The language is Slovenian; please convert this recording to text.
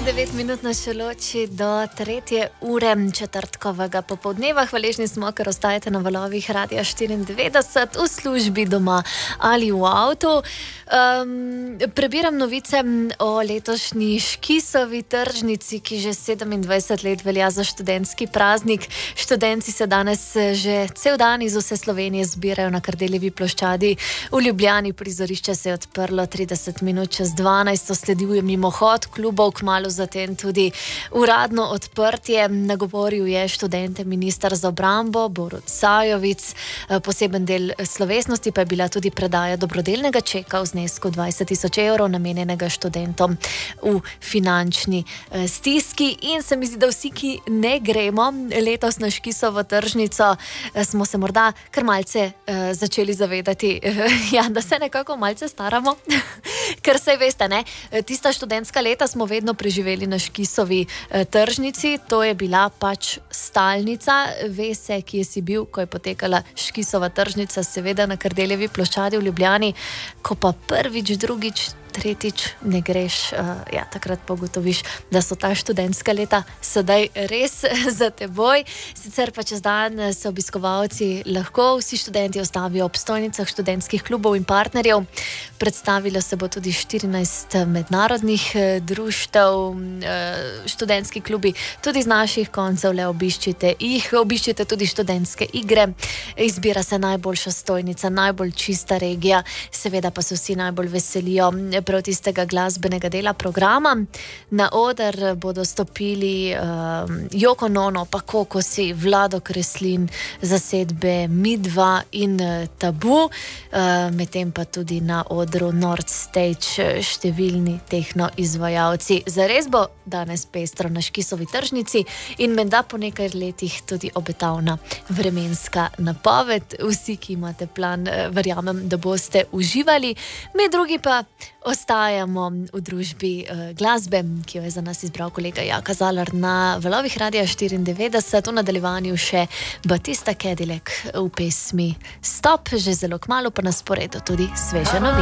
9 minut nas še loči do 3. ure četrtkovega popoldneva. Hvaležni smo, ker ostajate na valovih Radia 94 v službi doma ali v avtu. Prebiram novice o letošnji Škisovi tržnici, ki že 27 let velja za študentski praznik. Študenti se danes že cel dan iz vse Slovenije zbirajo na Kardeljevi ploščadi v Ljubljani. Prizorišče se je odprlo 30 minut čez 12, sledil je mimohod klubov, kmalu zatem tudi uradno odprtje. Nagovoril je študente minister za obrambo Borut Sajovic. Poseben del slovesnosti pa je bila tudi predaja dobrodelnega čeka v znesku 20.000 evrov, namenjenega študentom v finančni stiski. In se mi zdi, da vsi, ki ne gremo letos na Škisovo tržnico, smo se morda kar malce začeli zavedati, da se nekako malce staramo, ker saj veste, ne, tista študentska leta smo vedno preživeli na Škisovi tržnici, to je bila pač stalnica. Ve se, kje si bil, ko je potekala Škisova tržnica, seveda na Kardeljevi ploščadi v Ljubljani. Ko pa prvič, drugič, tretjič ne greš, takrat pa ugotoviš, da so ta študentska leta sedaj res za teboj. Sicer pa čez dan se obiskovalci lahko vsi študenti ostavijo ob stojnicah študentskih klubov in partnerjev. Predstavilo se bo tudi 14 mednarodnih društev, študentski klubi tudi z naših koncev, le obiščite jih, obiščite tudi študentske igre, izbira se najboljša stojnica, najbolj čista regija, seveda pa se vsi najbolj veselijo prav tistega glasbenega dela programa. Na oder bodo stopili Joko Nono, pa Kokosi, Vlado Kreslin, zasedbe Midva in Tabu, medtem pa tudi na odru North Stage številni tehno izvajalci. Zares bo danes pestro na Škisovi tržnici in menda po nekaj letih tudi obetavna vremenska napoved. Vsi, ki imate plan, verjamem, da boste uživali. Mi drugi pa ostajamo v družbi glasbe, ki jo je za nas izbral kolega Jaka Zalar na valovih Radia 94. V nadaljevanju še Batista Cadillac v pesmi Stop, že zelo kmalu pa na sporedu tudi sveže novice.